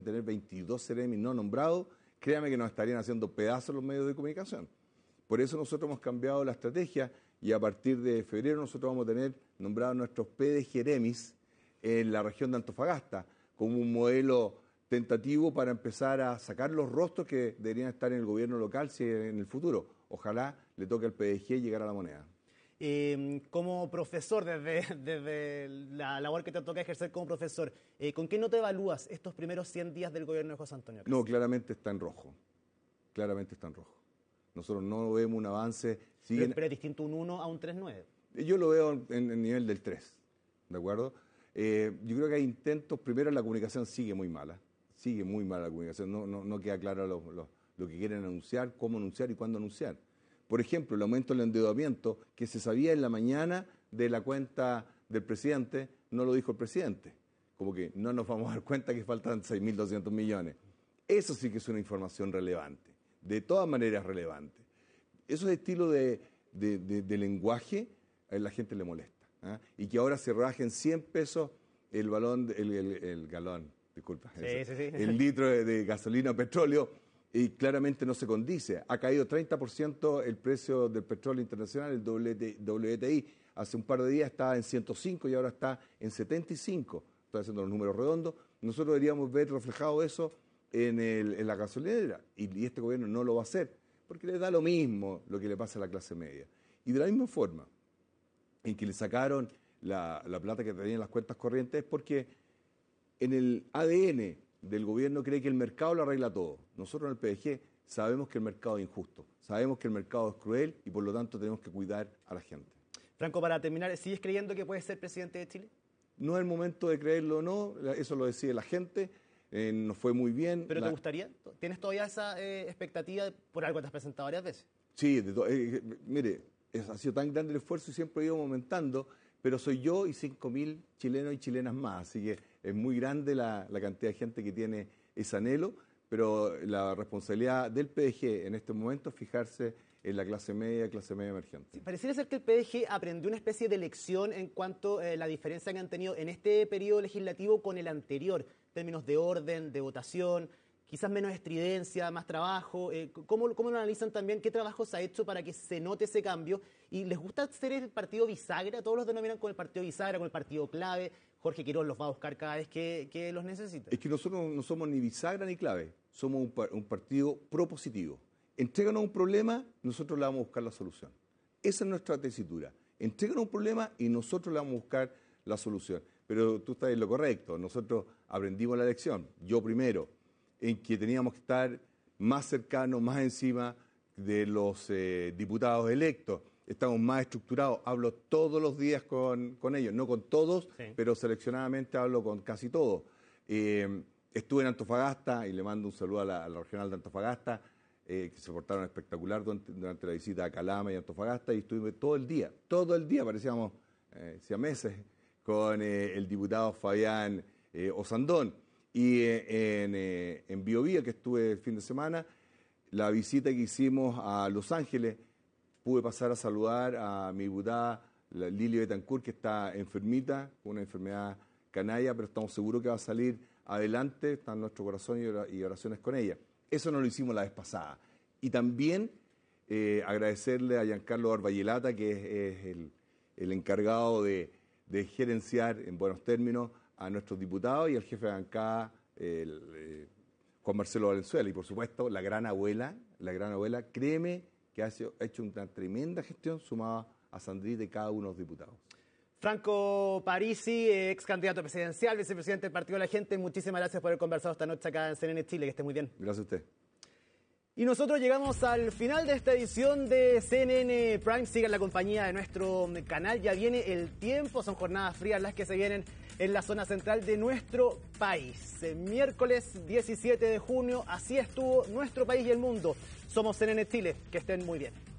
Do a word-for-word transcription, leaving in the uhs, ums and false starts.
tener veintidós seremis no nombrados, créame que nos estarían haciendo pedazos los medios de comunicación. Por eso nosotros hemos cambiado la estrategia y a partir de febrero nosotros vamos a tener nombrados nuestros P D Jeremis en la región de Antofagasta como un modelo tentativo para empezar a sacar los rostros que deberían estar en el gobierno local si en el futuro. Ojalá le toque al P D G llegar a la moneda. Eh, como profesor, desde, desde la labor que te toca ejercer como profesor, eh, ¿con qué no te evalúas estos primeros cien días del gobierno de José Antonio Kast? No, claramente está en rojo. Claramente está en rojo. Nosotros no vemos un avance. Siguen... Pero, pero es distinto un uno a un tres nueve. Yo lo veo en el nivel del tres, ¿de acuerdo? Eh, yo creo que hay intentos. Primero, la comunicación sigue muy mala. Sigue muy mala la comunicación. No, no, no queda claro lo, lo, lo que quieren anunciar, cómo anunciar y cuándo anunciar. Por ejemplo, el aumento del endeudamiento que se sabía en la mañana de la cuenta del presidente, no lo dijo el presidente. Como que no nos vamos a dar cuenta que faltan seis mil doscientos millones. Eso sí que es una información relevante. De todas maneras relevante. Esos estilos de, de, de, de lenguaje a la gente le molesta. ¿eh? Y que ahora se rajen cien pesos el balón, el, el, el galón, disculpa, sí, eso, sí, sí. el litro de, de gasolina o petróleo, y claramente no se condice. Ha caído treinta por ciento el precio del petróleo internacional, el W T I. Hace un par de días estaba en ciento cinco y ahora está en setenta y cinco. Estoy haciendo los números redondos. Nosotros deberíamos ver reflejado eso en, el, en la gasolinera. Y, y este gobierno no lo va a hacer, porque le da lo mismo lo que le pasa a la clase media. Y de la misma forma en que le sacaron la, la plata que tenían las cuentas corrientes, es porque en el A D N del gobierno cree que el mercado lo arregla todo. Nosotros en el P D G sabemos que el mercado es injusto, sabemos que el mercado es cruel y por lo tanto tenemos que cuidar a la gente. Franco, para terminar, ¿sigues creyendo que puedes ser presidente de Chile? No es el momento de creerlo o no, eso lo decide la gente, eh, nos fue muy bien. ¿Pero la... te gustaría? ¿Tienes todavía esa eh, expectativa? Por algo te has presentado varias veces. Sí, de eh, mire, es, ha sido tan grande el esfuerzo y siempre he ido aumentando, pero soy yo y cinco mil chilenos y chilenas más, así que es muy grande la, la cantidad de gente que tiene ese anhelo, pero la responsabilidad del P D G en este momento es fijarse en la clase media, clase media emergente. Sí, pareciera ser que el P D G aprendió una especie de lección en cuanto a eh, la diferencia que han tenido en este periodo legislativo con el anterior, en términos de orden, de votación, quizás menos estridencia, más trabajo. Eh, ¿cómo, ¿Cómo lo analizan también? ¿Qué trabajo se ha hecho para que se note ese cambio? ¿Y les gusta ser el partido bisagra? Todos los denominan con el partido bisagra, con el partido clave. Jorge Quirós los va a buscar cada vez que, que los necesita. Es que nosotros no somos ni bisagra ni clave, somos un, un partido propositivo. Entréganos un problema, nosotros le vamos a buscar la solución. Esa es nuestra tesitura. Entréganos un problema y nosotros le vamos a buscar la solución. Pero tú estás en lo correcto, nosotros aprendimos la lección, yo primero, en que teníamos que estar más cercanos, más encima de los eh, diputados electos. Estamos más estructurados, hablo todos los días con, con ellos, no con todos, sí, pero seleccionadamente hablo con casi todos. Eh, estuve en Antofagasta y le mando un saludo a la, a la regional de Antofagasta, eh, que se portaron espectacular durante, durante la visita a Calama y Antofagasta, y estuve todo el día, todo el día, parecíamos eh, siameses, con eh, el diputado Fabián eh, Osandón. Y eh, en, eh, en Biobío, que estuve el fin de semana, la visita que hicimos a Los Ángeles, pude pasar a saludar a mi diputada Lili Betancourt, que está enfermita, con una enfermedad canalla, pero estamos seguros que va a salir adelante, está en nuestro corazón y oraciones con ella. Eso no lo hicimos la vez pasada. Y también eh, agradecerle a Giancarlo Arballelata, que es, es el, el encargado de, de gerenciar en buenos términos a nuestros diputados, y al jefe de bancada, el, eh, Juan Marcelo Valenzuela, y por supuesto la gran abuela, la gran abuela, créeme que ha hecho una tremenda gestión sumada a Sandrita y cada uno de los diputados. Franco Parisi, ex candidato presidencial, vicepresidente del Partido de la Gente, muchísimas gracias por haber conversado esta noche acá en C N N Chile, que esté muy bien. Gracias a usted. Y nosotros llegamos al final de esta edición de C N N Prime. Sigan la compañía de nuestro canal, ya viene el tiempo, son jornadas frías las que se vienen en la zona central de nuestro país. El miércoles diecisiete de junio, así estuvo nuestro país y el mundo. Somos C N N Chile, que estén muy bien.